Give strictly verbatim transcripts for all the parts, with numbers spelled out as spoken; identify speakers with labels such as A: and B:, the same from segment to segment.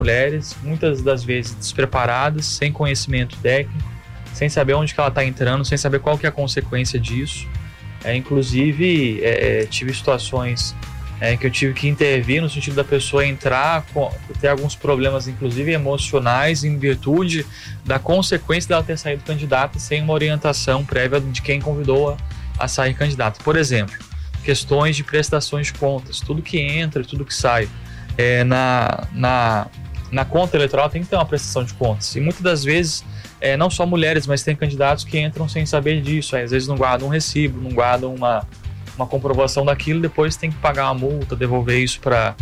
A: mulheres, muitas das vezes despreparadas, sem conhecimento técnico, sem saber onde que ela está entrando, sem saber qual que é a consequência disso. É, inclusive, é, tive situações é, que eu tive que intervir no sentido da pessoa entrar, com, ter alguns problemas, inclusive emocionais, em virtude da consequência dela ter saído candidata sem uma orientação prévia de quem convidou a, a sair candidata. Por exemplo, questões de prestações de contas, tudo que entra, tudo que sai é, na, na, na conta eleitoral tem que ter uma prestação de contas. E muitas das vezes, é, não só mulheres, mas tem candidatos que entram sem saber disso. Aí, às vezes não guardam um recibo, não guardam uma, uma comprovação daquilo, depois tem que pagar uma multa, devolver isso para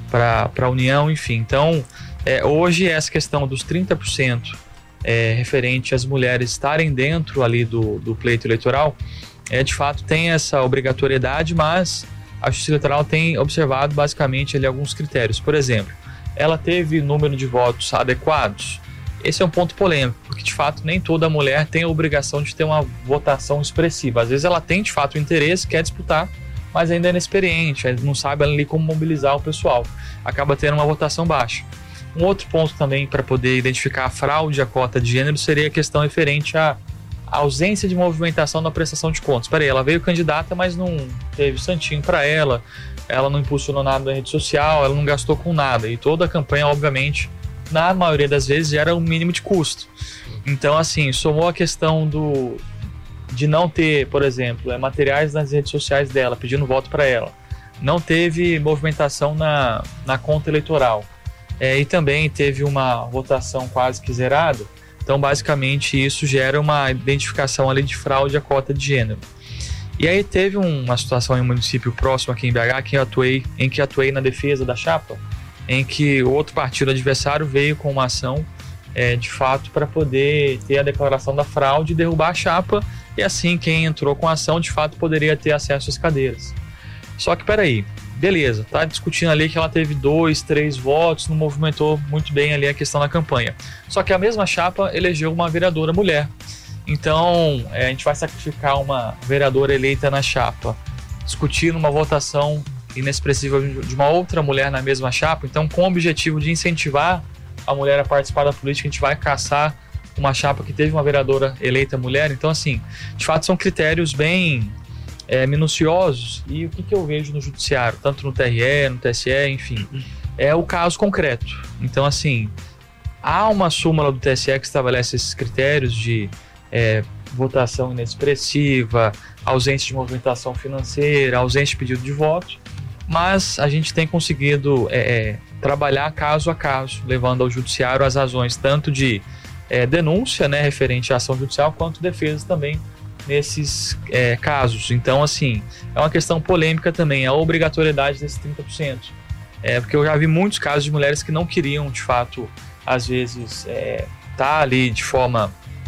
A: a União, enfim. Então, é, hoje essa questão dos trinta por cento é, referente às mulheres estarem dentro ali do, do pleito eleitoral, é, de fato tem essa obrigatoriedade, mas a Justiça Eleitoral tem observado basicamente ali alguns critérios. Por exemplo, ela teve número de votos adequados? Esse é um ponto polêmico, porque de fato nem toda mulher tem a obrigação de ter uma votação expressiva. Às vezes ela tem de fato o interesse, quer disputar, mas ainda é inexperiente, não sabe ali como mobilizar o pessoal. Acaba tendo uma votação baixa. Um outro ponto também para poder identificar a fraude à cota de gênero seria a questão referente à ausência de movimentação na prestação de contas. Peraí, ela veio candidata, mas não teve santinho para ela, ela não impulsionou nada na rede social, ela não gastou com nada. E toda a campanha, obviamente, na maioria das vezes, gera um mínimo de custo. Então, assim, somou a questão do, de não ter, por exemplo, é, materiais nas redes sociais dela, pedindo voto para ela. Não teve movimentação na, na conta eleitoral. É, e também teve uma votação quase que zerada. Então, basicamente, isso gera uma identificação ali de fraude à cota de gênero. E aí teve uma situação em um município próximo aqui em B H, que eu atuei, em que atuei na defesa da chapa, em que o outro partido adversário veio com uma ação, é, de fato, para poder ter a declaração da fraude e derrubar a chapa, e assim quem entrou com a ação, de fato, poderia ter acesso às cadeiras. Só que, peraí, beleza, tá discutindo ali que ela teve dois, três votos, não movimentou muito bem ali a questão da campanha. Só que a mesma chapa elegeu uma vereadora mulher. Então, é, a gente vai sacrificar uma vereadora eleita na chapa, discutindo uma votação inexpressiva de uma outra mulher na mesma chapa. Então, com o objetivo de incentivar a mulher a participar da política, a gente vai caçar uma chapa que teve uma vereadora eleita mulher. Então, assim, de fato são critérios bem é, minuciosos. E o que, que eu vejo no judiciário, tanto no T R E, no T S E, enfim, é o caso concreto. Então, assim, há uma súmula do T S E que estabelece esses critérios de é, votação inexpressiva, ausência de movimentação financeira, ausência de pedido de voto, mas a gente tem conseguido é, trabalhar caso a caso, levando ao judiciário as razões tanto de é, denúncia, né, referente à ação judicial, quanto defesa também nesses é, casos. Então, assim, é uma questão polêmica também, a obrigatoriedade desses trinta por cento. É, porque eu já vi muitos casos de mulheres que não queriam, de fato, às vezes, é, tá ali de forma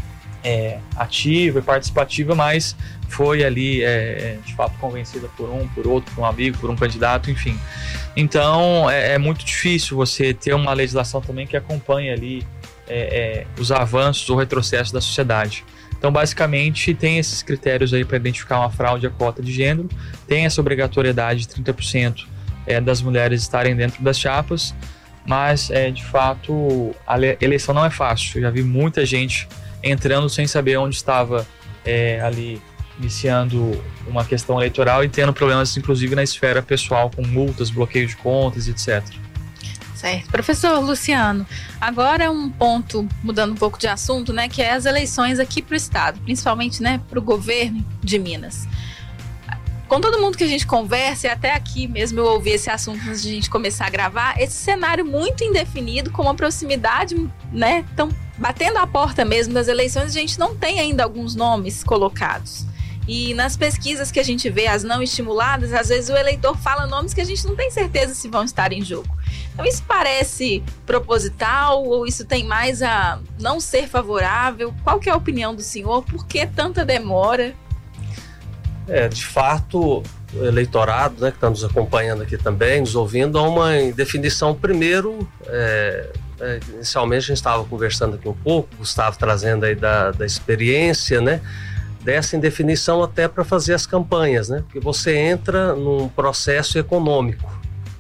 A: é, ativa e participativa, mas foi ali, é, de fato, convencida por um, por outro, por um amigo, por um candidato, enfim. Então, é, é muito difícil você ter uma legislação também que acompanhe ali é, é, os avanços ou retrocessos da sociedade. Então, basicamente, tem esses critérios aí para identificar uma fraude à cota de gênero, tem essa obrigatoriedade de trinta por cento é, das mulheres estarem dentro das chapas, mas, é, de fato, a eleição não é fácil. Eu já vi muita gente entrando sem saber onde estava é, ali iniciando uma questão eleitoral e tendo problemas, inclusive, na esfera pessoal, com multas, bloqueio de contas, etcétera.
B: Certo. Professor Luciano, agora um ponto, mudando um pouco de assunto, né, que é as eleições aqui para o estado, principalmente, né, para o governo de Minas. Com todo mundo que a gente conversa, e até aqui mesmo eu ouvi esse assunto antes de a gente começar a gravar, esse cenário muito indefinido, com uma proximidade, né, tão batendo a porta mesmo das eleições, a gente não tem ainda alguns nomes colocados. E nas pesquisas que a gente vê, as não estimuladas, às vezes o eleitor fala nomes que a gente não tem certeza se vão estar em jogo. Então isso parece proposital ou isso tem mais a não ser favorável? Qual que é a opinião do senhor? Por que tanta demora?
C: É, de fato, o eleitorado, né, que está nos acompanhando aqui também, nos ouvindo, há uma indefinição. Primeiro, é, é, inicialmente a gente estava conversando aqui um pouco, Gustavo trazendo aí da, da experiência, né, dessa indefinição até para fazer as campanhas, né, porque você entra num processo econômico. E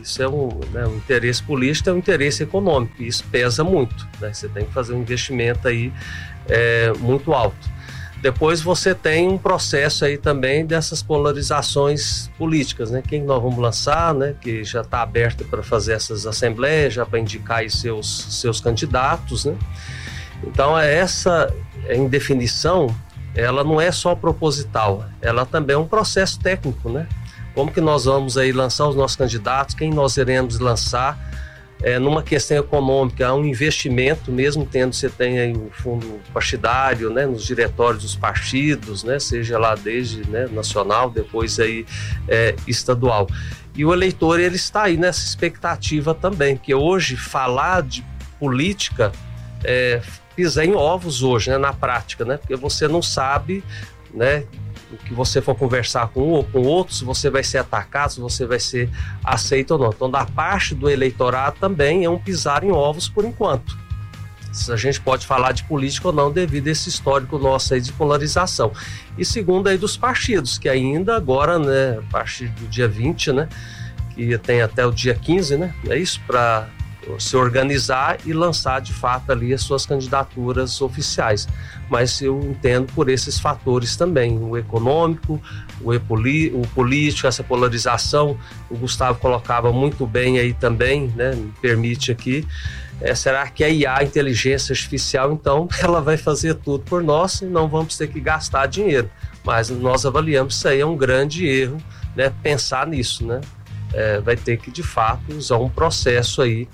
C: isso é um, né, um interesse político, é um interesse econômico, e isso pesa muito, né? Você tem que fazer um investimento aí é, muito alto. Depois você tem um processo aí também dessas polarizações políticas, né? Quem nós vamos lançar, né? Que já está aberto para fazer essas assembleias, já para indicar aí seus, seus candidatos, né? Então essa indefinição, ela não é só proposital, ela também é um processo técnico, né? Como que nós vamos aí lançar os nossos candidatos, quem nós iremos lançar, é, numa questão econômica, há um investimento, mesmo tendo, você tem aí o fundo partidário, né, nos diretórios dos partidos, né, seja lá desde, né, nacional, depois aí é, estadual. E o eleitor, ele está aí nessa expectativa também, porque hoje falar de política é pisar em ovos hoje, né, na prática, né, porque você não sabe, né, o que você for conversar com um ou com outro, se você vai ser atacado, se você vai ser aceito ou não. Então, da parte do eleitorado também é um pisar em ovos por enquanto. Se a gente pode falar de política ou não devido a esse histórico nosso aí de polarização. E segundo aí dos partidos, que ainda agora, né, a partir do dia vinte, né, que tem até o dia quinze, né, é isso, para se organizar e lançar de fato ali as suas candidaturas oficiais. Mas eu entendo por esses fatores também, o econômico, o, epoli, o político, essa polarização. O Gustavo colocava muito bem aí também, né, me permite aqui, é, será que a I A, a inteligência artificial, então ela vai fazer tudo por nós e não vamos ter que gastar dinheiro? Mas nós avaliamos isso aí é um grande erro, né, pensar nisso, né? É, vai ter que de fato usar um processo aí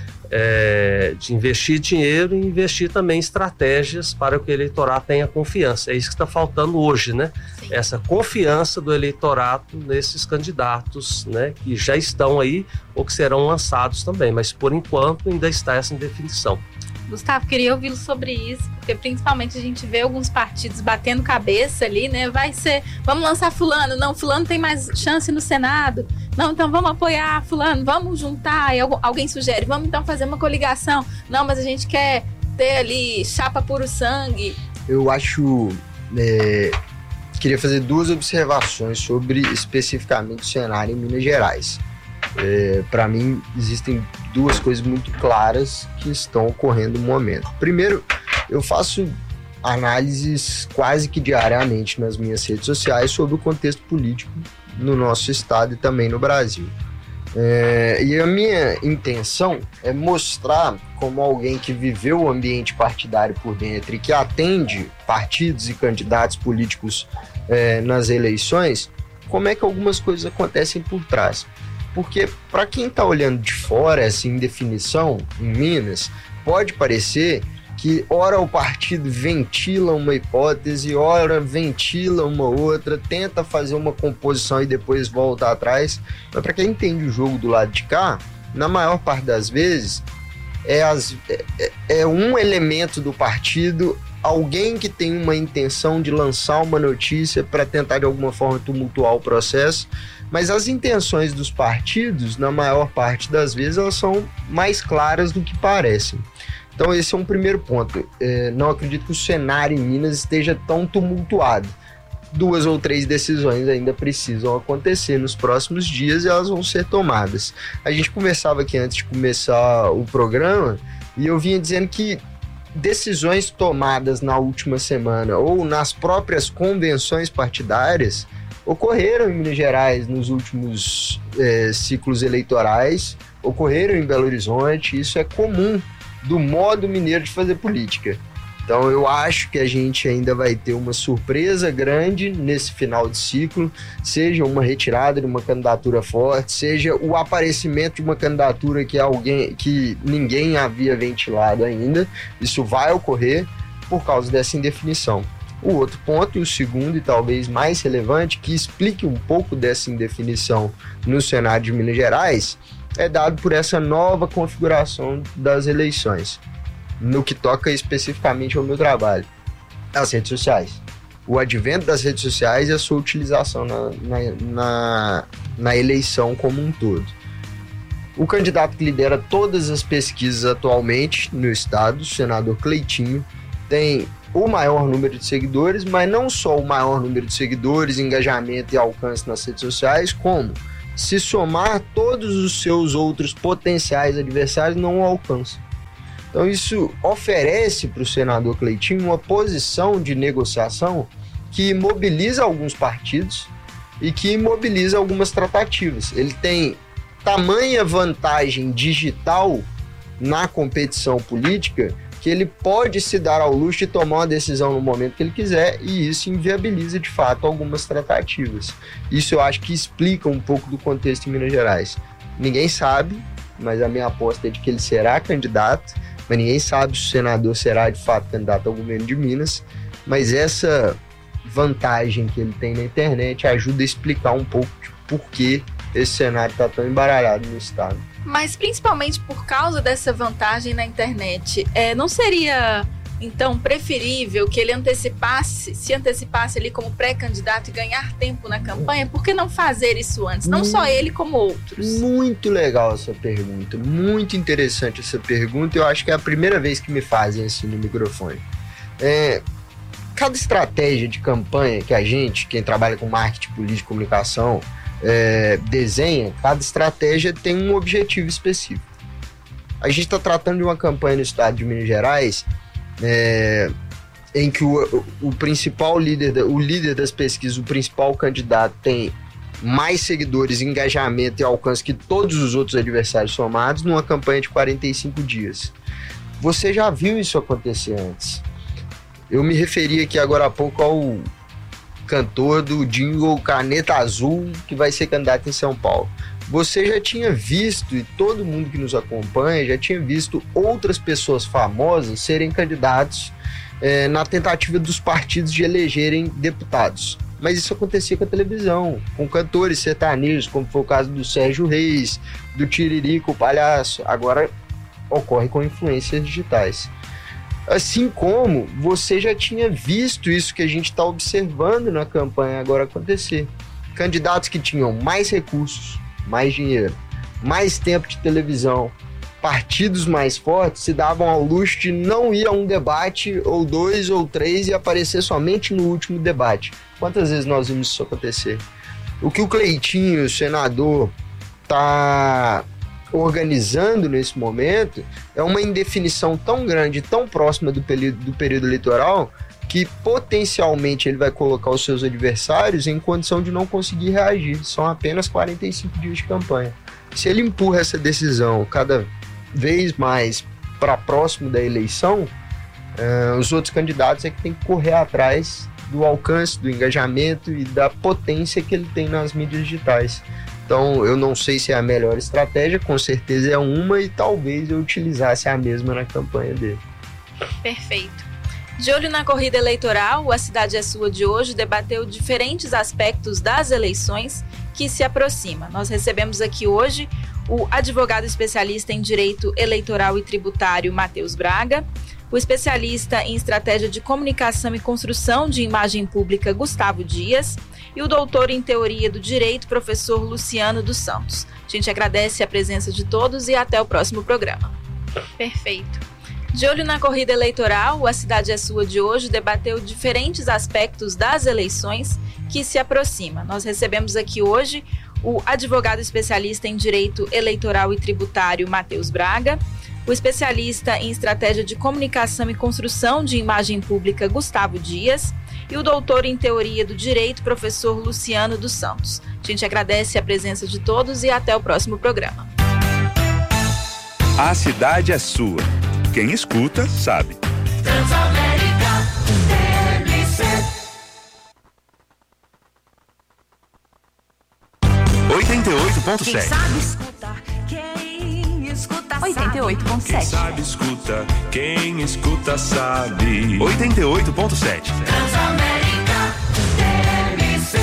C: é, de investir dinheiro e investir também em estratégias para que o eleitorado tenha confiança. É isso que está faltando hoje, né? Sim. Essa confiança do eleitorado nesses candidatos, né, que já estão aí ou que serão lançados também, mas por enquanto ainda está essa indefinição.
B: Gustavo, queria ouvi-lo sobre isso, porque principalmente a gente vê alguns partidos batendo cabeça ali, né? Vai ser, vamos lançar fulano, não, fulano tem mais chance no Senado, não, então vamos apoiar fulano, vamos juntar, e alguém sugere, vamos então fazer uma coligação, não, mas a gente quer ter ali chapa puro sangue.
D: Eu acho, é, queria fazer duas observações sobre especificamente o cenário em Minas Gerais. É, para mim, existem duas coisas muito claras que estão ocorrendo no momento. Primeiro, eu faço análises quase que diariamente nas minhas redes sociais sobre o contexto político no nosso estado e também no Brasil. É, e a minha intenção é mostrar como alguém que viveu o ambiente partidário por dentro e que atende partidos e candidatos políticos é, nas eleições, como é que algumas coisas acontecem por trás. Porque para quem está olhando de fora essa indefinição em Minas, pode parecer que ora o partido ventila uma hipótese, ora ventila uma outra, tenta fazer uma composição e depois volta atrás. Mas para quem entende o jogo do lado de cá, na maior parte das vezes, é, as, é, é um elemento do partido, alguém que tem uma intenção de lançar uma notícia para tentar de alguma forma tumultuar o processo. Mas as intenções dos partidos, na maior parte das vezes, elas são mais claras do que parecem. Então esse é um primeiro ponto. É, não acredito que o cenário em Minas esteja tão tumultuado. Duas ou três decisões ainda precisam acontecer nos próximos dias e elas vão ser tomadas. A gente conversava aqui antes de começar o programa e eu vinha dizendo que decisões tomadas na última semana ou nas próprias convenções partidárias ocorreram em Minas Gerais nos últimos é, ciclos eleitorais, ocorreram em Belo Horizonte, isso é comum do modo mineiro de fazer política. Então eu acho que a gente ainda vai ter uma surpresa grande nesse final de ciclo, seja uma retirada de uma candidatura forte, seja o aparecimento de uma candidatura que, alguém, que ninguém havia ventilado ainda, isso vai ocorrer por causa dessa indefinição. O outro ponto, e o segundo e talvez mais relevante, que explique um pouco dessa indefinição no cenário de Minas Gerais, é dado por essa nova configuração das eleições, no que toca especificamente ao meu trabalho, as redes sociais. O advento das redes sociais e a sua utilização na, na, na, na eleição como um todo. O candidato que lidera todas as pesquisas atualmente no estado, o senador Cleitinho, tem o maior número de seguidores, mas não só o maior número de seguidores, engajamento e alcance nas redes sociais, como se somar, todos os seus outros potenciais adversários não o alcançam. Então isso oferece para o senador Cleitinho uma posição de negociação que mobiliza alguns partidos e que mobiliza algumas tratativas. Ele tem tamanha vantagem digital na competição política que ele pode se dar ao luxo de tomar uma decisão no momento que ele quiser, e isso inviabiliza de fato algumas tratativas. Isso eu acho que explica um pouco do contexto em Minas Gerais. Ninguém sabe, mas a minha aposta é de que ele será candidato, mas ninguém sabe se o senador será de fato candidato ao governo de Minas, mas essa vantagem que ele tem na internet ajuda a explicar um pouco de por que esse cenário está tão embaralhado no estado.
B: Mas principalmente por causa dessa vantagem na internet, é, não seria então preferível que ele antecipasse, se antecipasse ali como pré-candidato e ganhar tempo na campanha? Por que não fazer isso antes? Não muito, só ele, como outros.
D: Muito legal essa pergunta, muito interessante essa pergunta. Eu acho que é a primeira vez que me fazem assim no microfone. É, cada estratégia de campanha que a gente, quem trabalha com marketing, política e comunicação, É, desenha, cada estratégia tem um objetivo específico. A gente está tratando de uma campanha no estado de Minas Gerais é, em que o, o principal líder, o líder das pesquisas, o principal candidato tem mais seguidores, engajamento e alcance que todos os outros adversários somados numa campanha de quarenta e cinco dias. Você já viu isso acontecer antes. Eu me referi aqui agora há pouco ao cantor do jingle Caneta Azul, que vai ser candidato em São Paulo. Você já tinha visto, e todo mundo que nos acompanha já tinha visto outras pessoas famosas serem candidatos é, na tentativa dos partidos de elegerem deputados. Mas isso acontecia com a televisão, com cantores sertanejos, como foi o caso do Sérgio Reis, do Tiririca, o Palhaço. Agora ocorre com influências digitais. Assim como você já tinha visto isso que a gente está observando na campanha agora acontecer. Candidatos que tinham mais recursos, mais dinheiro, mais tempo de televisão, partidos mais fortes se davam ao luxo de não ir a um debate, ou dois, ou três, e aparecer somente no último debate. Quantas vezes nós vimos isso acontecer? O que o Cleitinho, o senador, está organizando nesse momento é uma indefinição tão grande, tão próxima do período, do período eleitoral, que potencialmente ele vai colocar os seus adversários em condição de não conseguir reagir. São apenas quarenta e cinco dias de campanha. Se ele empurra essa decisão cada vez mais para próximo da eleição, uh, os outros candidatos é que tem que correr atrás do alcance, do engajamento e da potência que ele tem nas mídias digitais. Então, eu não sei se é a melhor estratégia, com certeza é uma, e talvez eu utilizasse a mesma na campanha dele.
B: Perfeito. De olho na corrida eleitoral, A Cidade é Sua de hoje debateu diferentes aspectos das eleições que se aproximam. Nós recebemos aqui hoje o advogado especialista em Direito Eleitoral e Tributário, Matheus Braga, o especialista em Estratégia de Comunicação e Construção de Imagem Pública, Gustavo Dias, e o doutor em Teoria do Direito, professor Luciano dos Santos. A gente agradece a presença de todos e até o próximo programa. Perfeito. De olho na corrida eleitoral, A Cidade é Sua de hoje debateu diferentes aspectos das eleições que se aproximam. Nós recebemos aqui hoje o advogado especialista em Direito Eleitoral e Tributário, Matheus Braga, o especialista em Estratégia de Comunicação e Construção de Imagem Pública, Gustavo Dias, e o doutor em Teoria do Direito, professor Luciano dos Santos. A gente agradece a presença de todos e até o próximo programa.
E: A Cidade é Sua. Quem escuta, sabe.
F: Transamérica T M C
E: oitenta e oito ponto sete.
F: Quem sabe escutar, quem escuta sabe.
G: oitenta e oito ponto sete.
E: Quem sabe escuta, quem escuta sabe. oitenta e oito ponto sete.
F: Transamérica T M C.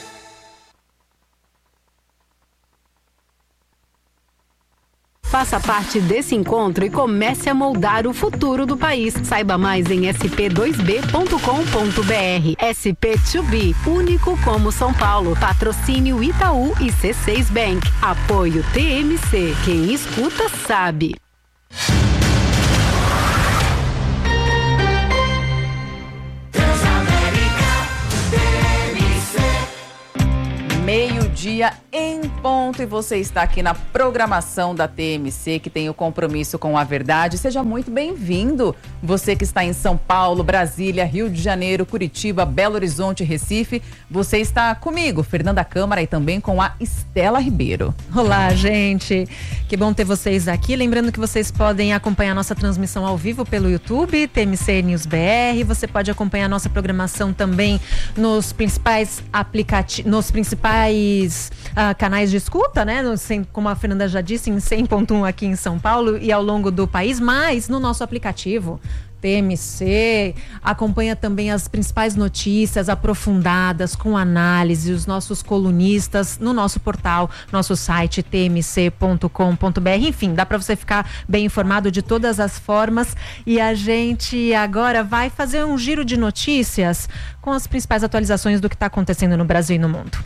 G: Faça parte desse encontro e comece a moldar o futuro do país. Saiba mais em s p dois b ponto com ponto b r. S P dois B, único como São Paulo. Patrocínio Itaú e C seis Bank. Apoio T M C. Quem escuta sabe.
F: Transamérica T M C.
H: Meio-dia meio-dia em ponto e você está aqui na programação da T M C, que tem o compromisso com a verdade. Seja muito bem-vindo. Você que está em São Paulo, Brasília, Rio de Janeiro, Curitiba, Belo Horizonte, Recife. Você está comigo, Fernanda Câmara, e também com a Estela Ribeiro.
I: Olá, gente. Que bom ter vocês aqui. Lembrando que vocês podem acompanhar nossa transmissão ao vivo pelo YouTube, T M C News B R. Você pode acompanhar nossa programação também nos principais aplicativos, nos principais uh, canais de escuta, né? No, como a Fernanda já disse, em cem ponto um aqui em São Paulo e ao longo do país, mas no nosso aplicativo T M C, acompanha também as principais notícias aprofundadas, com análise, os nossos colunistas no nosso portal, nosso site t m c ponto com ponto b r. Enfim, dá para você ficar bem informado de todas as formas. E a gente agora vai fazer um giro de notícias com as principais atualizações do que está acontecendo no Brasil e no mundo.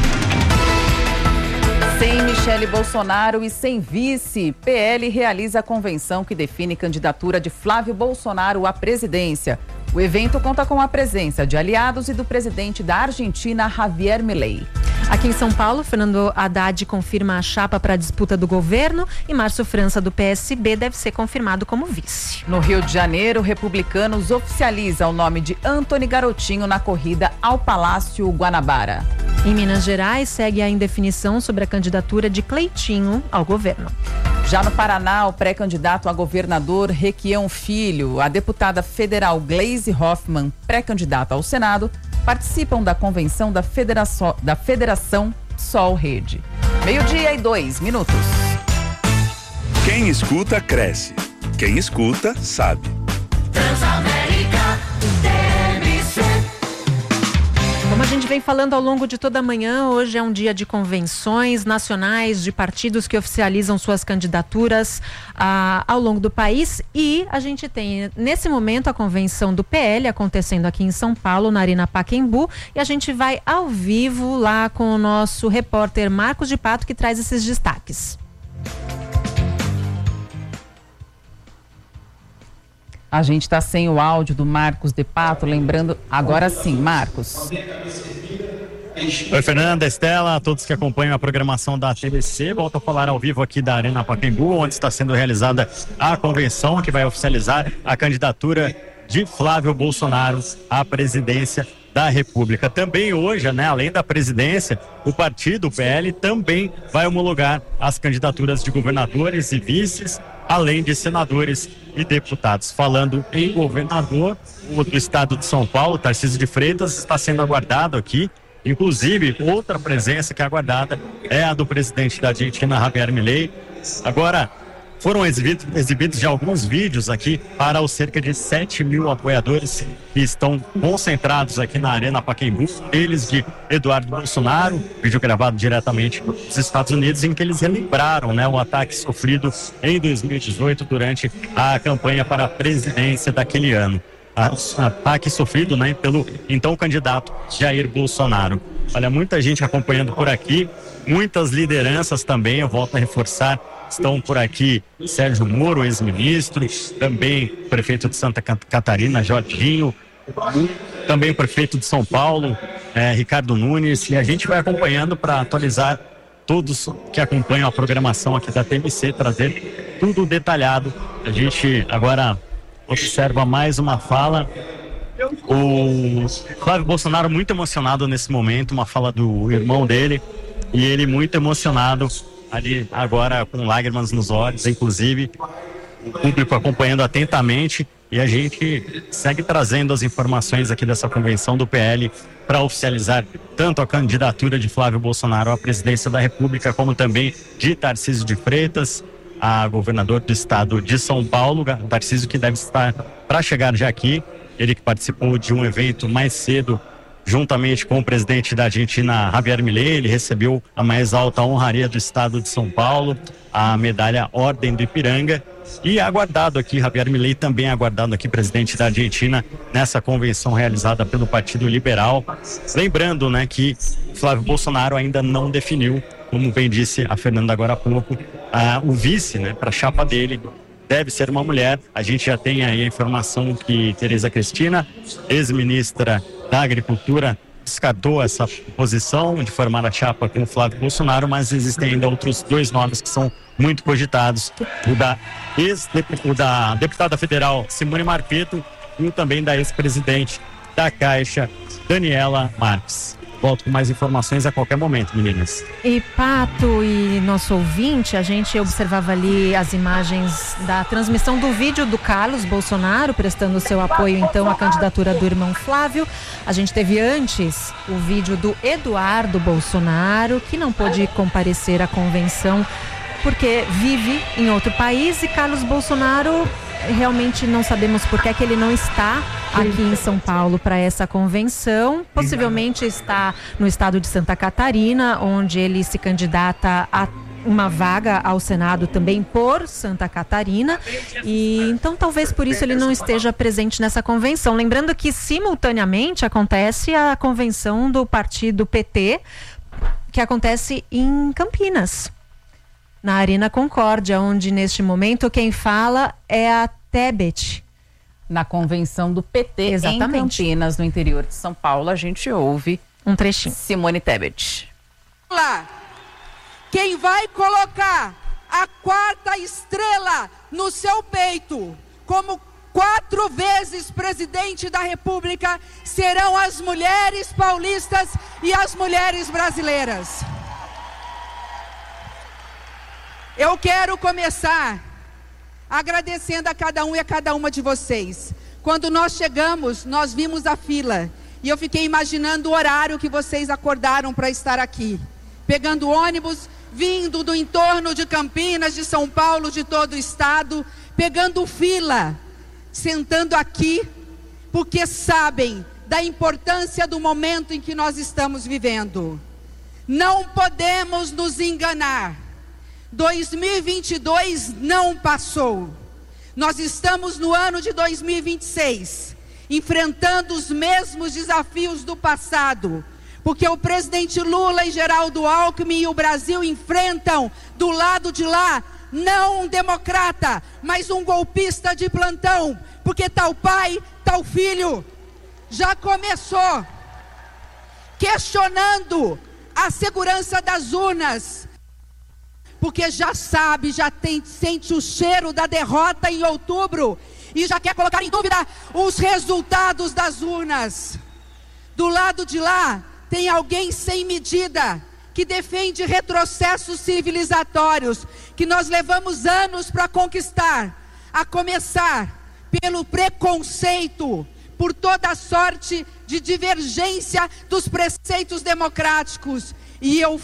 H: Sem Michele Bolsonaro e sem vice, P L realiza a convenção que define candidatura de Flávio Bolsonaro à presidência. O evento conta com a presença de aliados e do presidente da Argentina, Javier Milei.
I: Aqui em São Paulo, Fernando Haddad confirma a chapa para a disputa do governo e Márcio França, do P S B, deve ser confirmado como vice.
H: No Rio de Janeiro, Republicanos oficializa o nome de Antony Garotinho na corrida ao Palácio Guanabara.
I: Em Minas Gerais, segue a indefinição sobre a candidatura de Cleitinho ao governo.
H: Já no Paraná, o pré-candidato a governador Requião Filho, a deputada federal Gleisi Hoffmann, pré-candidata ao Senado, participam da convenção da Federação, da Federação Sol Rede. Meio-dia e dois minutos.
E: Quem escuta, cresce. Quem escuta, sabe.
F: Transamérica, T M C.
I: Como a gente vem falando ao longo de toda a manhã, hoje é um dia de convenções nacionais de partidos que oficializam suas candidaturas ah, ao longo do país, e a gente tem nesse momento a convenção do P L acontecendo aqui em São Paulo, na Arena Pacaembu, e a gente vai ao vivo lá com o nosso repórter Marcos de Pato, que traz esses destaques.
H: A gente está sem o áudio do Marcos de Pato, lembrando, agora sim, Marcos.
J: Oi, Fernanda, Estela, todos que acompanham a programação da T M C. Volto a falar ao vivo aqui da Arena Pacaembu, onde está sendo realizada a convenção que vai oficializar a candidatura de Flávio Bolsonaro à presidência da República. Também hoje, né, além da presidência, o partido, o P L, também vai homologar as candidaturas de governadores e vices, além de senadores e deputados. Falando em governador, o do estado de São Paulo, Tarcísio de Freitas, está sendo aguardado aqui. Inclusive, outra presença que é aguardada é a do presidente da Argentina, Javier Milei. Agora, foram exibidos, exibidos já alguns vídeos aqui para os cerca de sete mil apoiadores que estão concentrados aqui na Arena Pacaembu. Eles de Eduardo Bolsonaro, vídeo gravado diretamente dos Estados Unidos, em que eles relembraram, né, o ataque sofrido em dois mil e dezoito durante a campanha para a presidência daquele ano. Ataque sofrido, né, pelo então candidato Jair Bolsonaro. Olha, muita gente acompanhando por aqui, muitas lideranças também, eu volto a reforçar, estão por aqui Sérgio Moro, ex-ministro, também prefeito de Santa Catarina, Jorginho, também o prefeito de São Paulo, é, Ricardo Nunes, e a gente vai acompanhando para atualizar todos que acompanham a programação aqui da T M C, trazer tudo detalhado. A gente agora observa mais uma fala, o Flávio Bolsonaro muito emocionado nesse momento, uma fala do irmão dele, e ele muito emocionado ali agora com lágrimas nos olhos, inclusive o público acompanhando atentamente, e a gente segue trazendo as informações aqui dessa convenção do P L para oficializar tanto a candidatura de Flávio Bolsonaro à presidência da República, como também de Tarcísio de Freitas, a governador do estado de São Paulo, Tarcísio, que deve estar para chegar já aqui, ele que participou de um evento mais cedo, juntamente com o presidente da Argentina, Javier Milei. Ele recebeu a mais alta honraria do estado de São Paulo, a medalha Ordem do Ipiranga, e aguardado aqui, Javier Milei também aguardado aqui, presidente da Argentina, nessa convenção realizada pelo Partido Liberal. Lembrando, né, que Flávio Bolsonaro ainda não definiu, como bem disse a Fernanda agora há pouco, ah, o vice, né, para a chapa dele. Deve ser uma mulher. A gente já tem aí a informação que Tereza Cristina, ex-ministra da Agricultura descartou essa posição de formar a chapa com o Flávio Bolsonaro, mas existem ainda outros dois nomes que são muito cogitados, o da, ex o da deputada federal Simone Marpeto e o também da ex-presidente da Caixa, Daniela Marques. Volto com mais informações a qualquer momento, meninas.
I: E Pato e nosso ouvinte, a gente observava ali as imagens da transmissão do vídeo do Carlos Bolsonaro, prestando seu apoio então à candidatura do irmão Flávio. A gente teve antes o vídeo do Eduardo Bolsonaro, que não pôde comparecer à convenção porque vive em outro país, e Carlos Bolsonaro, realmente não sabemos por que é que ele não está aqui em São Paulo para essa convenção. Possivelmente está no estado de Santa Catarina, onde ele se candidata a uma vaga ao Senado também por Santa Catarina, e então talvez por isso ele não esteja presente nessa convenção. Lembrando que simultaneamente acontece a convenção do partido P T, que acontece em Campinas, na Arena Concórdia, onde neste momento quem fala é a Tebet.
H: Na convenção do P T. Exatamente. Em Campinas, no interior de São Paulo, a gente ouve
I: um trechinho.
H: Simone Tebet.
K: Lá, quem vai colocar a quarta estrela no seu peito, como quatro vezes presidente da República, serão as mulheres paulistas e as mulheres brasileiras. Eu quero começar agradecendo a cada um e a cada uma de vocês. Quando nós chegamos, nós vimos a fila e eu fiquei imaginando o horário que vocês acordaram para estar aqui, pegando ônibus, vindo do entorno de Campinas, de São Paulo, de todo o estado, pegando fila, sentando aqui, porque sabem da importância do momento em que nós estamos vivendo. Não podemos nos enganar. dois mil e vinte e dois não passou. Nós estamos no ano de dois mil e vinte e seis, enfrentando os mesmos desafios do passado, porque o presidente Lula e Geraldo Alckmin e o Brasil enfrentam do lado de lá não um democrata, mas um golpista de plantão, porque tal pai, tal filho já começou questionando a segurança das urnas, porque já sabe, já tem, sente o cheiro da derrota em outubro e já quer colocar em dúvida os resultados das urnas. Do lado de lá tem alguém sem medida, que defende retrocessos civilizatórios, que nós levamos anos para conquistar, a começar pelo preconceito, por toda sorte de divergência dos preceitos democráticos. E eu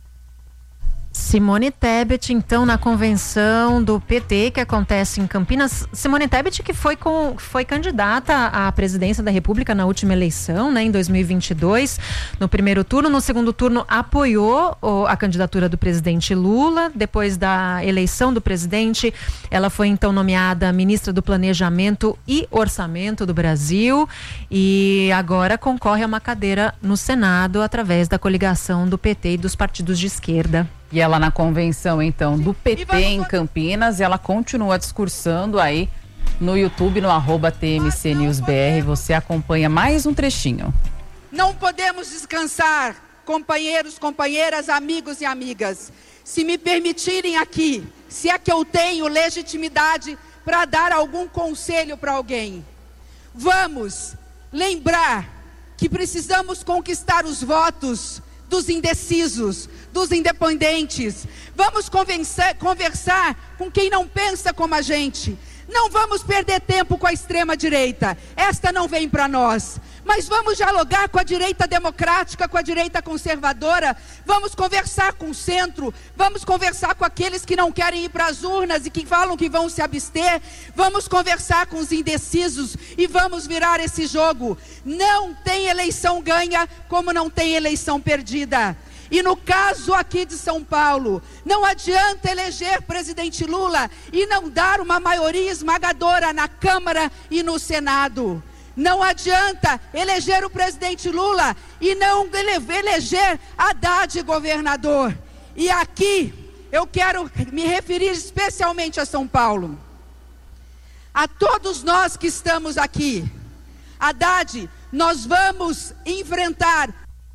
I: Simone Tebet, então, na convenção do P T que acontece em Campinas. Simone Tebet, que foi, com, foi candidata à presidência da República na última eleição, né, em dois mil e vinte e dois, no primeiro turno. No segundo turno, apoiou o, a candidatura do presidente Lula. Depois da eleição do presidente, ela foi então nomeada ministra do Planejamento e Orçamento do Brasil, e agora concorre a uma cadeira no Senado através da coligação do P T e dos partidos de esquerda.
H: E ela na convenção, então, do P T em Campinas, ela continua discursando aí no YouTube, no arroba T M C News B R. Você acompanha mais um trechinho.
K: Não podemos descansar, companheiros, companheiras, amigos e amigas. Se me permitirem aqui, se é que eu tenho legitimidade para dar algum conselho para alguém, vamos lembrar que precisamos conquistar os votos dos indecisos, dos independentes. Vamos convencer, conversar com quem não pensa como a gente. Não vamos perder tempo com a extrema-direita. Esta não vem para nós. Mas vamos dialogar com a direita democrática, com a direita conservadora. Vamos conversar com o centro. Vamos conversar com aqueles que não querem ir para as urnas e que falam que vão se abster. Vamos conversar com os indecisos e vamos virar esse jogo. Não tem eleição ganha como não tem eleição perdida. E no caso aqui de São Paulo, não adianta eleger presidente Lula e não dar uma maioria esmagadora na Câmara e no Senado. Não adianta eleger o presidente Lula e não eleger Haddad governador. E aqui eu quero me referir especialmente a São Paulo. A todos nós que estamos aqui. Haddad Nós vamos enfrentar.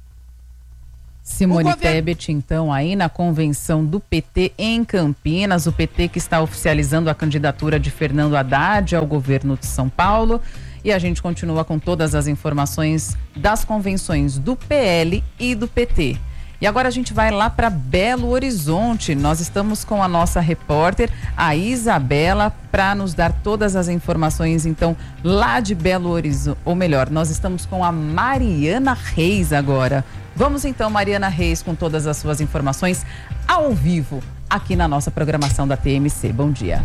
H: Simone
K: O governo-
H: Tebet, então, aí na convenção do P T em Campinas, o P T que está oficializando a candidatura de Fernando Haddad ao governo de São Paulo. E a gente continua com todas as informações das convenções do P L e do P T. E agora a gente vai lá para Belo Horizonte. Nós estamos com a nossa repórter, a Isabela, para nos dar todas as informações, então, lá de Belo Horizonte. Ou melhor, nós estamos com a Mariana Reis agora. Vamos então, Mariana Reis, com todas as suas informações ao vivo, aqui na nossa programação da T M C. Bom dia.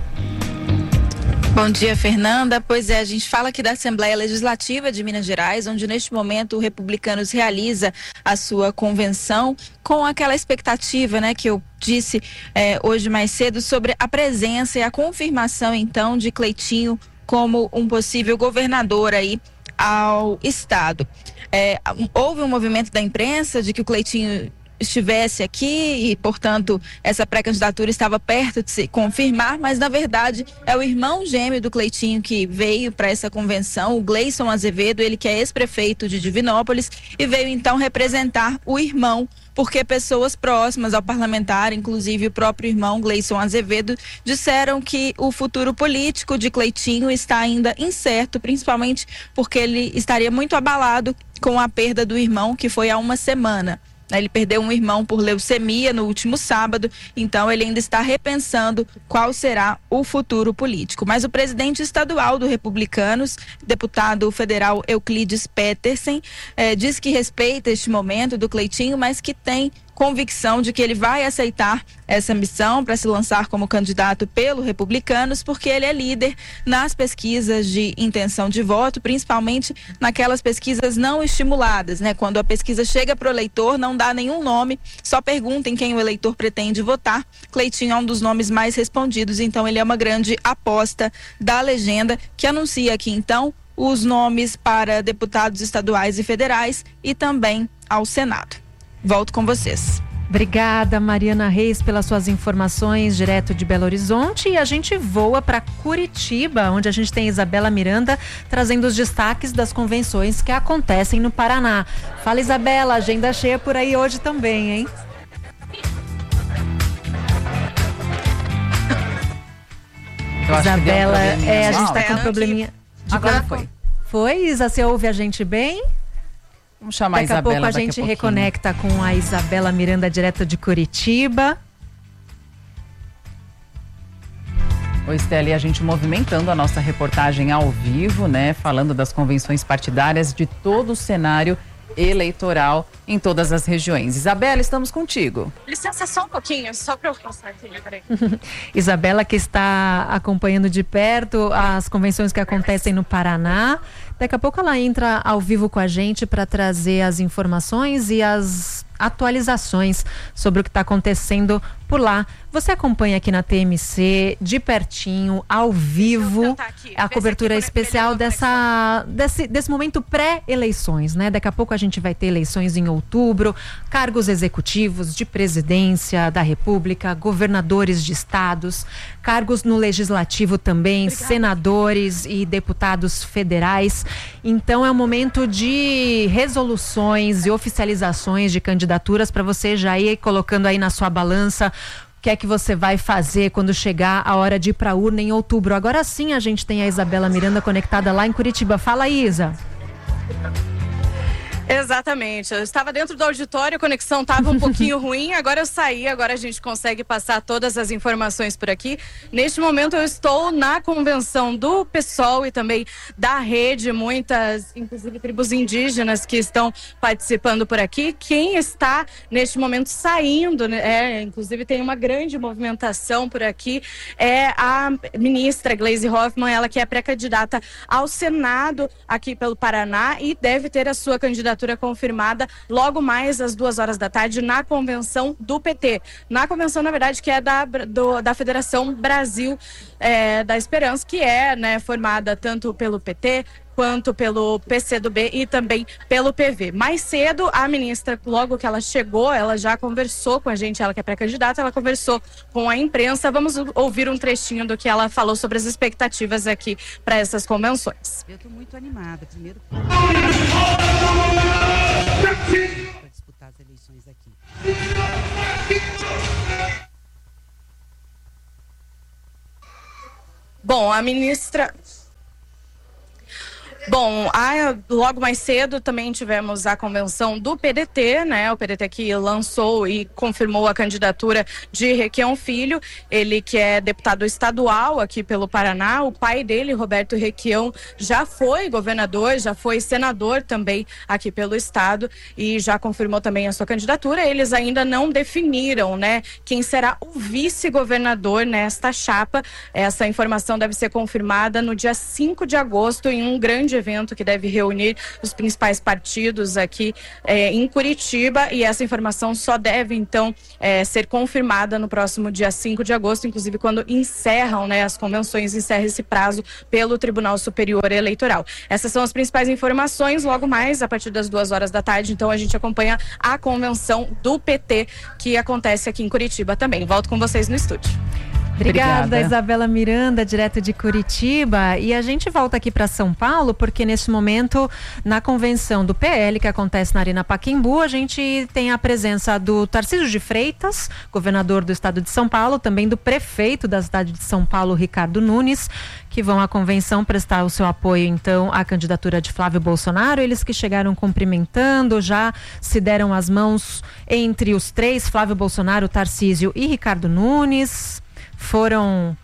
B: Bom dia, Fernanda. Pois é, a gente fala aqui da Assembleia Legislativa de Minas Gerais, onde neste momento o Republicanos realiza a sua convenção com aquela expectativa, né, que eu disse eh, hoje mais cedo sobre a presença e a confirmação, então, de Cleitinho como um possível governador aí ao estado. É, houve um movimento da imprensa de que o Cleitinho estivesse aqui e, portanto, essa pré-candidatura estava perto de se confirmar, mas na verdade é o irmão gêmeo do Cleitinho que veio para essa convenção, o Gleison Azevedo, ele que é ex-prefeito de Divinópolis e veio então representar o irmão, porque pessoas próximas ao parlamentar, inclusive o próprio irmão Gleison Azevedo, disseram que o futuro político de Cleitinho está ainda incerto, principalmente porque ele estaria muito abalado com a perda do irmão, que foi há uma semana. Ele perdeu um irmão por leucemia no último sábado, então ele ainda está repensando qual será o futuro político. Mas o presidente estadual do Republicanos, deputado federal Euclides Petersen, eh, diz que respeita este momento do Cleitinho, mas que tem convicção de que ele vai aceitar essa missão para se lançar como candidato pelo Republicanos, porque ele é líder nas pesquisas de intenção de voto, principalmente naquelas pesquisas não estimuladas, né? Quando a pesquisa chega para o eleitor, não dá nenhum nome, só pergunta em quem o eleitor pretende votar. Cleitinho é um dos nomes mais respondidos, então ele é uma grande aposta da legenda, que anuncia aqui então os nomes para deputados estaduais e federais e também ao Senado. Volto com vocês.
I: Obrigada, Mariana Reis, pelas suas informações direto de Belo Horizonte. E a gente voa para Curitiba, onde a gente tem Isabela Miranda trazendo os destaques das convenções que acontecem no Paraná. Fala, Isabela, agenda cheia por aí hoje também, hein? Isabela, um é, a gente está com um probleminha.
H: Agora foi.
I: Foi, Isa? Você ouve a gente bem?
H: Vamos chamar
I: daqui
H: a Isabela.
I: Daqui a pouco a gente a reconecta com a Isabela Miranda, direto de Curitiba.
H: Oi, Estela, e a gente movimentando a nossa reportagem ao vivo, né? Falando das convenções partidárias de todo o cenário eleitoral em todas as regiões. Isabela, estamos contigo.
L: Licença só um pouquinho, só para eu passar aqui, peraí.
I: Isabela, que está acompanhando de perto as convenções que acontecem no Paraná. Daqui a pouco ela entra ao vivo com a gente para trazer as informações e as atualizações sobre o que está acontecendo por lá. Você acompanha aqui na T M C, de pertinho, ao vivo, a cobertura especial dessa, desse, desse momento pré-eleições, né? Daqui a pouco a gente vai ter eleições em outubro, cargos executivos de presidência da República, governadores de estados, cargos no legislativo também, Obrigada. senadores e deputados federais. Então é um momento de resoluções e oficializações de candidaturas para você já ir colocando aí na sua balança o que é que você vai fazer quando chegar a hora de ir para a urna em outubro. Agora sim a gente tem a Isabela Miranda conectada lá em Curitiba. Fala, Isa.
L: Exatamente, eu estava dentro do auditório, a conexão estava um pouquinho ruim, agora eu saí, agora a gente consegue passar todas as informações por aqui. Neste momento eu estou na convenção do PSOL e também da rede, muitas, inclusive tribos indígenas que estão participando por aqui. Quem está neste momento saindo, né, é, inclusive tem uma grande movimentação por aqui, é a ministra Gleisi Hoffmann, ela que é pré-candidata ao Senado aqui pelo Paraná e deve ter a sua candidatura confirmada logo mais às duas horas da tarde na convenção do P T. Na convenção, na verdade, que é da, do, da Federação Brasil é, da Esperança, que é, né, formada tanto pelo P T quanto pelo P C do B e também pelo P V. Mais cedo, a ministra, logo que ela chegou, ela já conversou com a gente, ela que é pré-candidata, ela conversou com a imprensa. Vamos ouvir um trechinho do que ela falou sobre as expectativas aqui para essas convenções.
M: Eu estou muito animada, primeiro para disputar as eleições aqui.
L: Bom, a ministra... Bom, a, logo mais cedo também tivemos a convenção do P D T, né? O P D T que lançou e confirmou a candidatura de Requião Filho, ele que é deputado estadual aqui pelo Paraná. O pai dele, Roberto Requião, já foi governador, já foi senador também aqui pelo estado e já confirmou também a sua candidatura. Eles ainda não definiram, né, quem será o vice-governador nesta chapa. Essa informação deve ser confirmada no dia cinco de agosto em um grande evento que deve reunir os principais partidos aqui é, em Curitiba, e essa informação só deve então é, ser confirmada no próximo dia cinco de agosto, inclusive quando encerram, né, as convenções, encerra esse prazo pelo Tribunal Superior Eleitoral. Essas são as principais informações. Logo mais, a partir das duas horas da tarde, então a gente acompanha a convenção do P T que acontece aqui em Curitiba também. Volto com vocês no estúdio.
I: Obrigada,
H: Obrigada,
I: Isabela Miranda, direto de Curitiba. E a gente volta aqui para São Paulo, porque nesse momento, na convenção do P L, que acontece na Arena Pacaembu, a gente tem a presença do Tarcísio de Freitas, governador do estado de São Paulo, também do prefeito da cidade de São Paulo, Ricardo Nunes, que vão à convenção prestar o seu apoio, então, à candidatura de Flávio Bolsonaro. Eles que chegaram cumprimentando, já se deram as mãos entre os três, Flávio Bolsonaro, Tarcísio e Ricardo Nunes. Foram,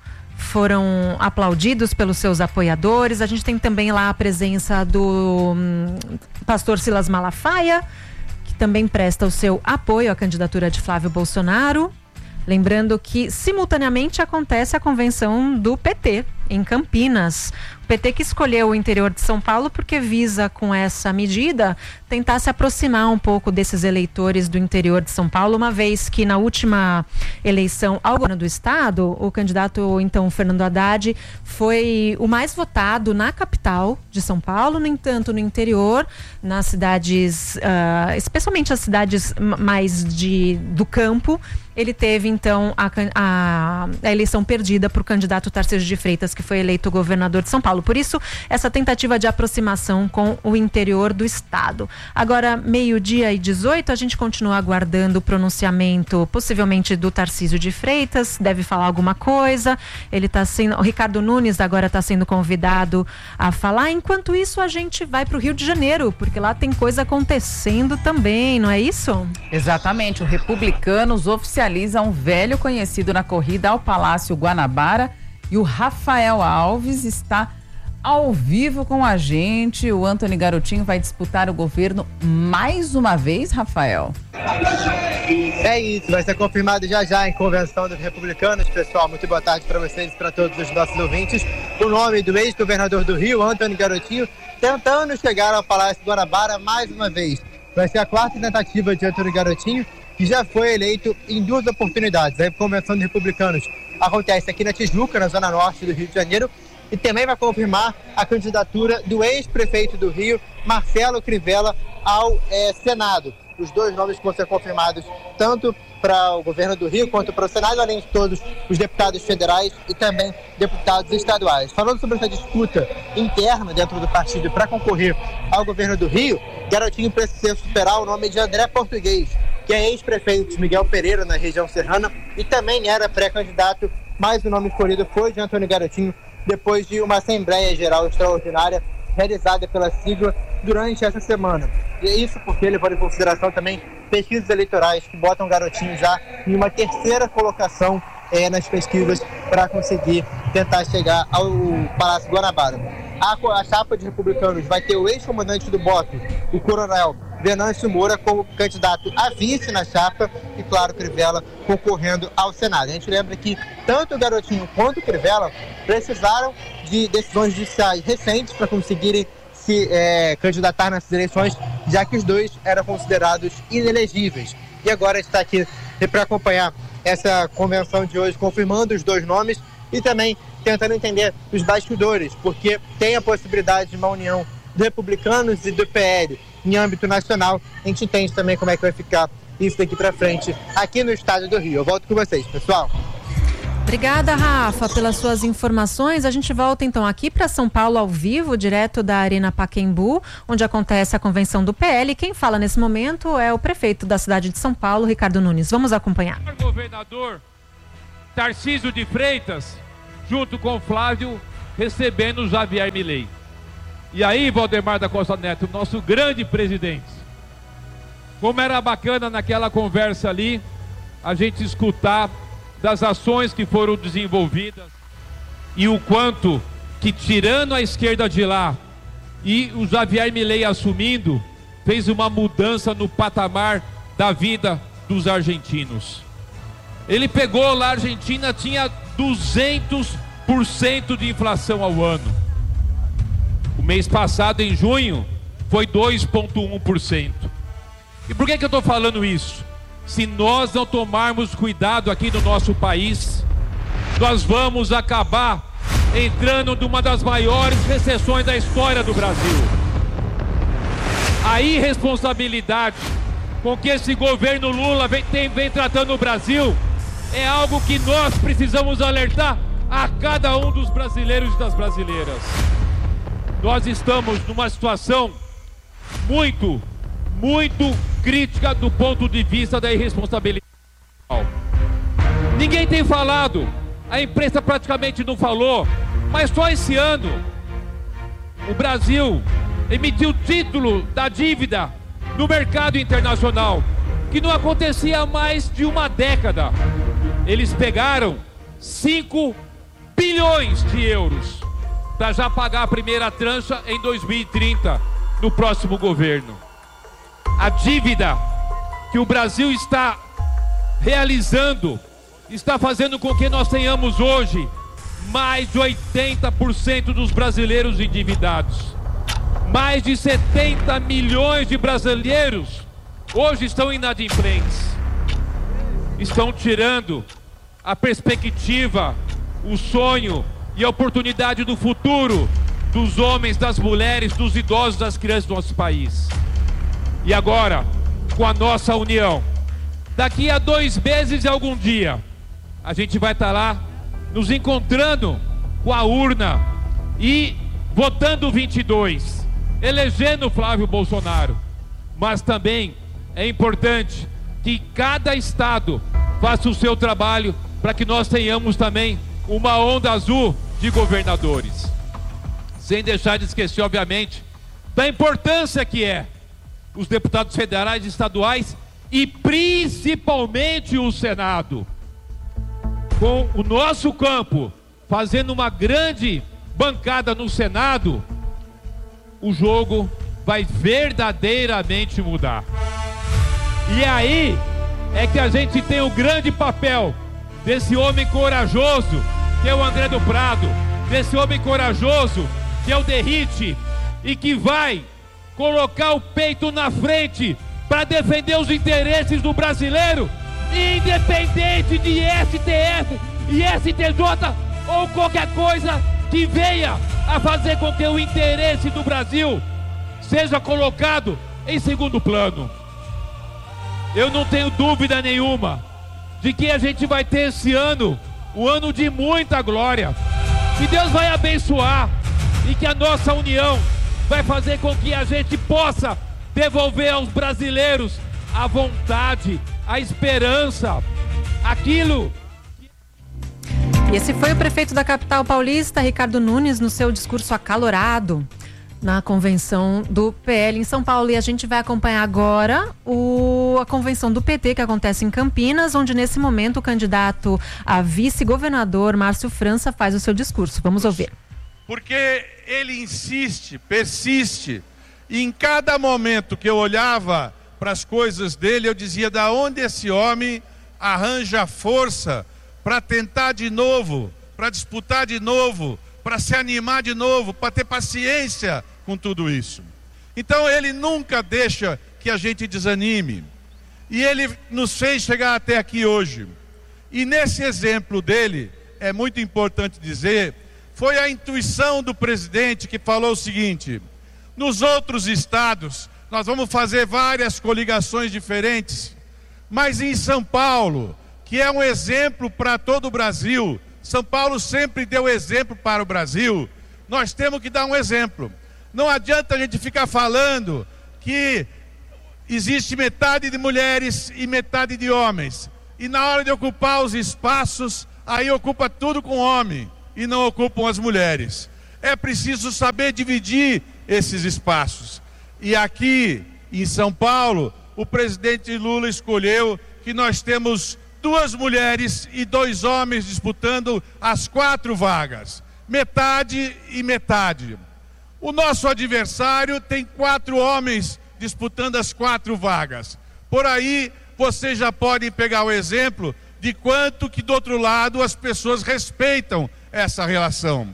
I: foram aplaudidos pelos seus apoiadores. A gente tem também lá a presença do hum, pastor Silas Malafaia, que também presta o seu apoio à candidatura de Flávio Bolsonaro. Lembrando que, simultaneamente, acontece a convenção do P T em Campinas. O P T que escolheu o interior de São Paulo porque visa, com essa medida, tentar se aproximar um pouco desses eleitores do interior de São Paulo, uma vez que na última eleição ao governo do estado, o candidato, então, Fernando Haddad, foi o mais votado na capital de São Paulo. No entanto, no interior, nas cidades, uh, especialmente as cidades mais de, do campo, ele teve, então, a, a, a eleição perdida para o candidato Tarcísio de Freitas, que foi eleito governador de São Paulo. Por isso, essa tentativa de aproximação com o interior do estado. Agora, meio-dia e dezoito, a gente continua aguardando o pronunciamento, possivelmente do Tarcísio de Freitas, deve falar alguma coisa. Ele está sendo, o Ricardo Nunes agora está sendo convidado a falar. Enquanto isso, a gente vai para o Rio de Janeiro, porque lá tem coisa acontecendo também, não é isso?
H: Exatamente, o Republicanos oficializa um velho conhecido na corrida ao Palácio Guanabara, e o Rafael Alves está ao vivo com a gente. O Antony Garotinho vai disputar o governo mais uma vez, Rafael?
N: É isso, vai ser confirmado já já em convenção dos republicanos. Pessoal, muito boa tarde para vocês e para todos os nossos ouvintes. O nome do ex-governador do Rio, Antony Garotinho, tentando chegar ao Palácio Guanabara mais uma vez. Vai ser a quarta tentativa de Antony Garotinho, que já foi eleito em duas oportunidades. A convenção dos republicanos acontece aqui na Tijuca, na zona norte do Rio de Janeiro, e também vai confirmar a candidatura do ex-prefeito do Rio, Marcelo Crivella, ao é, Senado. Os dois nomes que vão ser confirmados tanto para o governo do Rio quanto para o Senado, além de todos os deputados federais e também deputados estaduais. Falando sobre essa disputa interna dentro do partido para concorrer ao governo do Rio, Garotinho precisa superar o nome de André Português, que é ex-prefeito de Miguel Pereira, na região serrana, e também era pré-candidato, mas o nome escolhido foi de Antony Garotinho, depois de uma Assembleia Geral Extraordinária realizada pela sigla durante essa semana. E é isso porque ele levou em consideração também pesquisas eleitorais que botam Garotinho já em uma terceira colocação é, nas pesquisas para conseguir tentar chegar ao Palácio Guanabara. A, a chapa de republicanos vai ter o ex-comandante do B O P, o coronel Venâncio Moura, como candidato a vice na chapa, e claro, Crivella concorrendo ao Senado. A gente lembra que tanto o Garotinho quanto o Crivella precisaram de decisões judiciais recentes para conseguirem se é, candidatar nessas eleições, já que os dois eram considerados inelegíveis. E agora está aqui para acompanhar essa convenção de hoje, confirmando os dois nomes e também tentando entender os bastidores, porque tem a possibilidade de uma união dos republicanos e do P L em âmbito nacional. A gente entende também como é que vai ficar isso daqui para frente aqui no estado do Rio. Eu volto com vocês, pessoal.
I: Obrigada, Rafa, pelas suas informações. A gente volta então aqui para São Paulo ao vivo, direto da Arena Pacaembu, onde acontece a convenção do P L. Quem fala nesse momento é o prefeito da cidade de São Paulo, Ricardo Nunes. Vamos acompanhar.
O: O governador Tarcísio de Freitas, junto com Flávio, recebendo o Javier Milei. E aí, Valdemar da Costa Neto, nosso grande presidente, como era bacana naquela conversa ali, a gente escutar das ações que foram desenvolvidas e o quanto que, tirando a esquerda de lá e o Javier Milei assumindo, fez uma mudança no patamar da vida dos argentinos. Ele pegou lá, a Argentina tinha duzentos por cento de inflação ao ano. O mês passado, em junho, foi dois vírgula um por cento. E por que que eu estou falando isso? Se nós não tomarmos cuidado aqui no nosso país, nós vamos acabar entrando numa das maiores recessões da história do Brasil. A irresponsabilidade com que esse governo Lula vem, tem, vem tratando o Brasil é algo que nós precisamos alertar a cada um dos brasileiros e das brasileiras. Nós estamos numa situação muito, muito crítica do ponto de vista da irresponsabilidade. Ninguém tem falado, a imprensa praticamente não falou, mas só esse ano o Brasil emitiu título da dívida no mercado internacional, que não acontecia há mais de uma década. Eles pegaram cinco bilhões de euros para já pagar a primeira trancha em dois mil e trinta, no próximo governo. A dívida que o Brasil está realizando está fazendo com que nós tenhamos hoje mais de oitenta por cento dos brasileiros endividados. Mais de setenta milhões de brasileiros hoje estão inadimplentes. Estão tirando a perspectiva, o sonho e a oportunidade do futuro dos homens, das mulheres, dos idosos, das crianças do nosso país. E agora, com a nossa união, daqui a dois meses e algum dia, a gente vai estar lá nos encontrando com a urna e votando vinte e dois, elegendo Flávio Bolsonaro. Mas também é importante que cada estado faça o seu trabalho para que nós tenhamos também uma onda azul de governadores. Sem deixar de esquecer, obviamente, da importância que é os deputados federais e estaduais e principalmente o Senado. Com o nosso campo fazendo uma grande bancada no Senado, o jogo vai verdadeiramente mudar. E aí é que a gente tem o grande papel desse homem corajoso que é o André do Prado, desse homem corajoso que é o Derrite e que vai colocar o peito na frente para defender os interesses do brasileiro, independente de S T F e S T J ou qualquer coisa que venha a fazer com que o interesse do Brasil seja colocado em segundo plano. Eu não tenho dúvida nenhuma de que a gente vai ter esse ano um ano de muita glória, que Deus vai abençoar e que a nossa união vai fazer com que a gente possa devolver aos brasileiros a vontade, a esperança, aquilo.
I: E esse foi o prefeito da capital paulista, Ricardo Nunes, no seu discurso acalorado na convenção do P L em São Paulo. E a gente vai acompanhar agora o, a convenção do P T, que acontece em Campinas, onde nesse momento o candidato a vice-governador, Márcio França, faz o seu discurso. Vamos ouvir.
P: Porque ele insiste, persiste, e em cada momento que eu olhava para as coisas dele, eu dizia: da onde esse homem arranja força para tentar de novo, para disputar de novo, para se animar de novo, para ter paciência com tudo isso. Então ele nunca deixa que a gente desanime, e ele nos fez chegar até aqui hoje. E nesse exemplo dele é muito importante dizer, foi a intuição do presidente que falou o seguinte: nos outros estados nós vamos fazer várias coligações diferentes, mas em São Paulo, que é um exemplo para todo o Brasil, São Paulo sempre deu exemplo para o Brasil, nós temos que dar um exemplo. Não adianta a gente ficar falando que existe metade de mulheres e metade de homens, e na hora de ocupar os espaços, aí ocupa tudo com homem e não ocupam as mulheres. É preciso saber dividir esses espaços. E aqui em São Paulo, o presidente Lula escolheu que nós temos duas mulheres e dois homens disputando as quatro vagas, metade e metade. O nosso adversário tem quatro homens disputando as quatro vagas. Por aí vocês já podem pegar o exemplo de quanto que do outro lado as pessoas respeitam essa relação.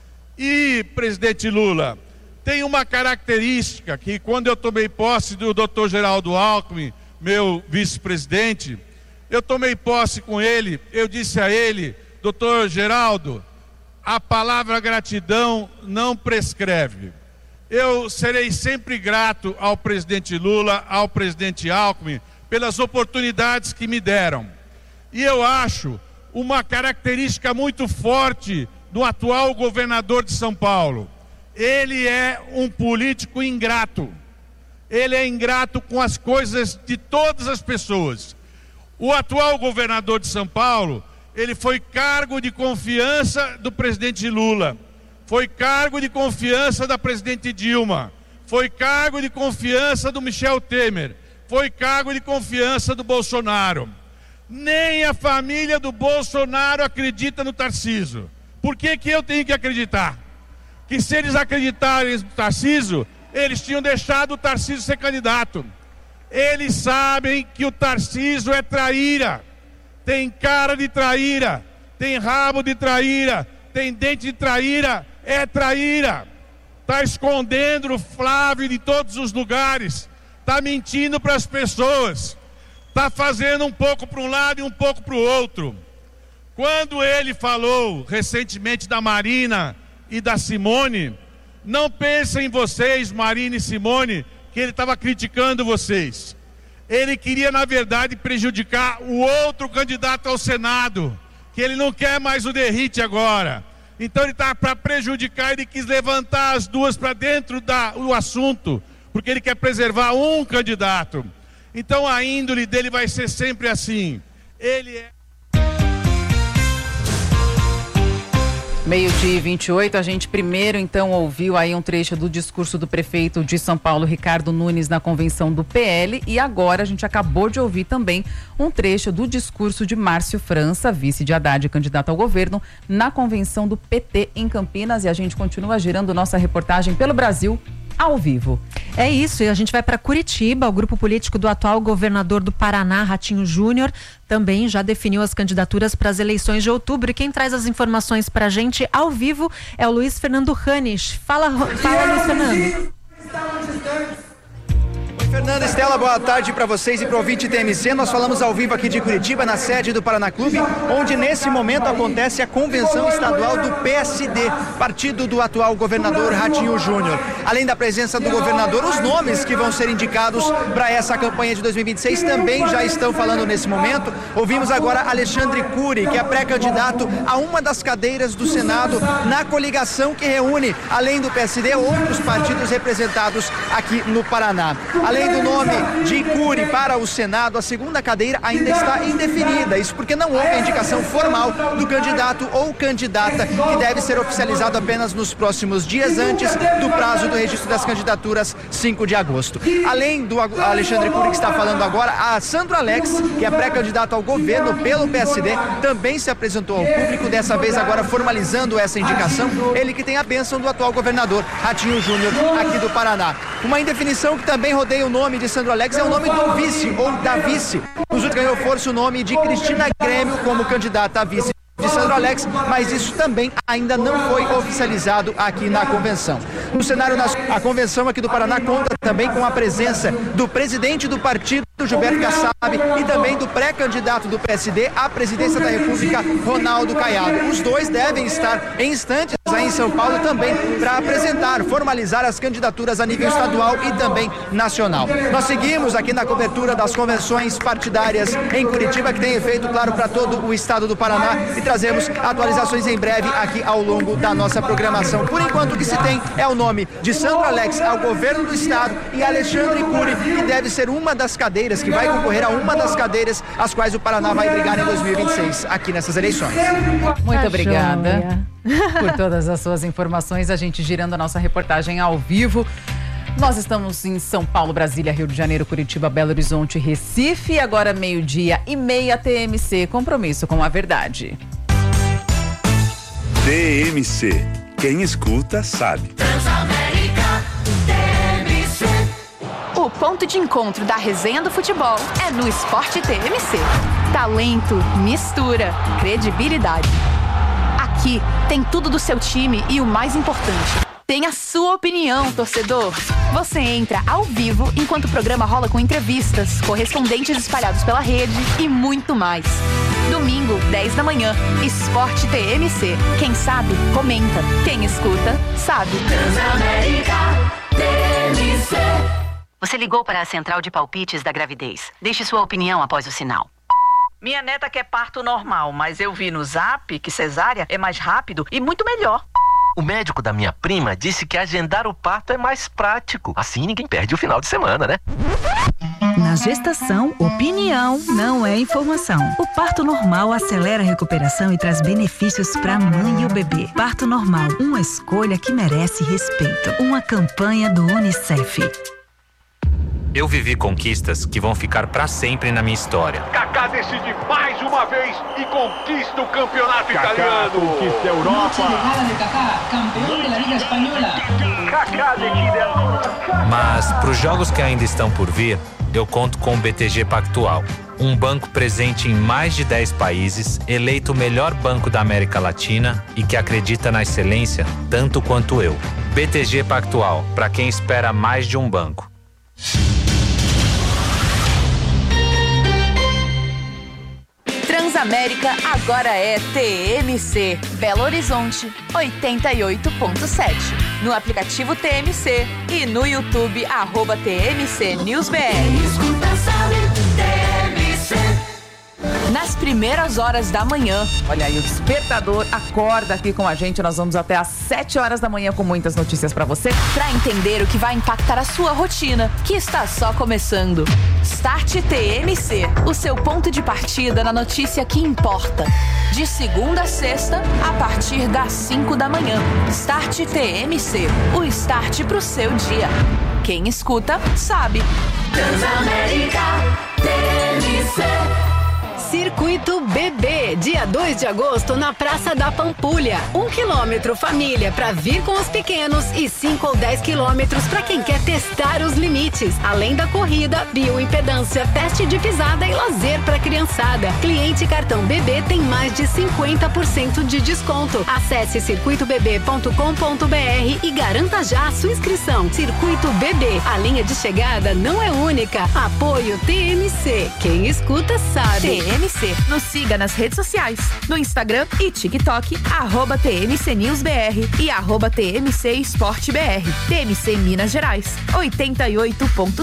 P: E, presidente Lula, tem uma característica que quando eu tomei posse do doutor Geraldo Alckmin, meu vice-presidente, eu tomei posse com ele, eu disse a ele: doutor Geraldo, a palavra gratidão não prescreve. Eu serei sempre grato ao presidente Lula, ao presidente Alckmin, pelas oportunidades que me deram. E eu acho uma característica muito forte do atual governador de São Paulo: ele é um político ingrato. Ele é ingrato com as coisas de todas as pessoas. O atual governador de São Paulo, ele foi cargo de confiança do presidente Lula, foi cargo de confiança da presidente Dilma, foi cargo de confiança do Michel Temer, foi cargo de confiança do Bolsonaro. Nem a família do Bolsonaro acredita no Tarcísio. Por que que eu tenho que acreditar? Que se eles acreditarem no Tarcísio, eles tinham deixado o Tarcísio ser candidato. Eles sabem que o Tarcísio é traíra, tem cara de traíra, tem rabo de traíra, tem dente de traíra, é traíra. Está escondendo o Flávio de todos os lugares, está mentindo para as pessoas, está fazendo um pouco para um lado e um pouco para o outro. Quando ele falou recentemente da Marina e da Simone, não pensem em vocês, Marina e Simone, que ele estava criticando vocês. Ele queria, na verdade, prejudicar o outro candidato ao Senado, que ele não quer mais o Derrite agora. Então ele está para prejudicar, ele quis levantar as duas para dentro da, do assunto, porque ele quer preservar um candidato. Então a índole dele vai ser sempre assim. Ele é...
H: Meio-dia e vinte e oito, a gente primeiro então ouviu aí um trecho do discurso do prefeito de São Paulo, Ricardo Nunes, na convenção do P L, e agora a gente acabou de ouvir também um trecho do discurso de Márcio França, vice de Haddad e candidato ao governo, na convenção do P T em Campinas, e a gente continua girando nossa reportagem pelo Brasil ao vivo.
I: É isso, e a gente vai para Curitiba. O grupo político do atual governador do Paraná, Ratinho Júnior, também já definiu as candidaturas para as eleições de outubro. E quem traz as informações para a gente ao vivo é o Luiz Fernando Ranes. Fala, fala Luiz Fernando.
Q: Fernanda, Estela, boa tarde para vocês e para o ouvinte T M C. Nós falamos ao vivo aqui de Curitiba, na sede do Paraná Clube, onde nesse momento acontece a convenção estadual do P S D, partido do atual governador Ratinho Júnior. Além da presença do governador, os nomes que vão ser indicados para essa campanha de dois mil e vinte e seis também já estão falando nesse momento. Ouvimos agora Alexandre Cury, que é pré-candidato a uma das cadeiras do Senado na coligação que reúne, além do P S D, outros partidos representados aqui no Paraná. Além do nome de Cury para o Senado, a segunda cadeira ainda está indefinida. Isso porque não houve a indicação formal do candidato ou candidata, que deve ser oficializado apenas nos próximos dias, antes do prazo do registro das candidaturas, cinco de agosto. Além do Alexandre Cury, que está falando agora, a Sandro Alex, que é pré-candidato ao governo pelo P S D, também se apresentou ao público, dessa vez agora formalizando essa indicação. Ele que tem a bênção do atual governador Ratinho Júnior aqui do Paraná. Uma indefinição que também rodeia o nome de Sandro Alex é o nome do vice ou da vice. Nos últimos ganhou força o nome de Cristina Grêmio como candidata a vice de Sandro Alex, mas isso também ainda não foi oficializado aqui na convenção. No cenário nacional, a convenção aqui do Paraná conta também com a presença do presidente do partido do Gilberto Kassab e também do pré-candidato do P S D à presidência da República, Ronaldo Caiado. Os dois devem estar em instantes aí em São Paulo também para apresentar, formalizar as candidaturas a nível estadual e também nacional. Nós seguimos aqui na cobertura das convenções partidárias em Curitiba, que tem efeito, claro, para todo o estado do Paraná, e trazemos atualizações em breve aqui ao longo da nossa programação. Por enquanto, o que se tem é o nome de Sandro Alex ao governo do estado e Alexandre Cury, que deve ser uma das cadeiras que vai concorrer a uma das cadeiras às quais o Paraná vai brigar em dois mil e vinte e seis, aqui nessas eleições.
H: Muito
I: Tá
H: obrigada por todas as suas informações. A gente girando a nossa reportagem ao vivo. Nós estamos em São Paulo, Brasília, Rio de Janeiro, Curitiba, Belo Horizonte, Recife. Agora meio-dia e meia, T M C, compromisso com a verdade.
E: T M C. Quem escuta sabe.
R: O ponto de encontro da resenha do futebol é no Esporte T M C. Talento, mistura, credibilidade. Aqui tem tudo do seu time e o mais importante, tem a sua opinião, torcedor. Você entra ao vivo enquanto o programa rola com entrevistas, correspondentes espalhados pela rede e muito mais. Domingo, dez da manhã, Esporte T M C. Quem sabe, comenta. Quem escuta, sabe.
F: Transamérica T M C.
S: Você ligou para a central de palpites da gravidez. Deixe sua opinião após o sinal.
T: Minha neta quer parto normal, mas eu vi no Zap que cesárea é mais rápido e muito melhor.
U: O médico da minha prima disse que agendar o parto é mais prático. Assim ninguém perde o final de semana, né?
V: Na gestação, opinião não é informação. O parto normal acelera a recuperação e traz benefícios para a mãe e o bebê. Parto normal, uma escolha que merece respeito. Uma campanha do Unicef.
W: Eu vivi conquistas que vão ficar pra sempre na minha história.
X: Kaká decide mais uma vez e conquista o campeonato Kaká italiano.
W: Conquista a Europa.
X: Kaká decide.
W: Mas pros jogos que ainda estão por vir, eu conto com o B T G Pactual. Um banco presente em mais de dez países, eleito o melhor banco da América Latina e que acredita na excelência tanto quanto eu. B T G Pactual, para quem espera mais de um banco.
R: Transamérica agora é T M C. Belo Horizonte, oitenta e oito ponto sete. No aplicativo T M C e no YouTube, arroba T M C News B R.
F: Escuta, sabe, T M C.
R: Nas primeiras horas da manhã.
H: Olha aí, o despertador acorda aqui com a gente. Nós vamos até às sete horas da manhã com muitas notícias pra você.
R: Pra entender o que vai impactar a sua rotina, que está só começando. Start T M C, o seu ponto de partida na notícia que importa. De segunda a sexta, a partir das cinco da manhã. Start T M C, o start pro seu dia. Quem escuta, sabe.
F: Transamérica T M C.
G: Circuito Bebê, dia dois de agosto na Praça da Pampulha. Um quilômetro família para vir com os pequenos e cinco ou dez quilômetros para quem quer testar os limites. Além da corrida, bioimpedância, teste de pisada e lazer para criançada. Cliente cartão Bebê tem mais de cinquenta por cento de desconto. Acesse circuito bebê ponto com ponto b r e garanta já a sua inscrição. Circuito Bebê, a linha de chegada não é única. Apoio T M C. Quem escuta sabe.
R: T M C. Nos siga nas redes sociais, no Instagram e TikTok, arroba T M C News B R e arroba T M C Esporte B R. T M C Minas Gerais, oitenta e oito ponto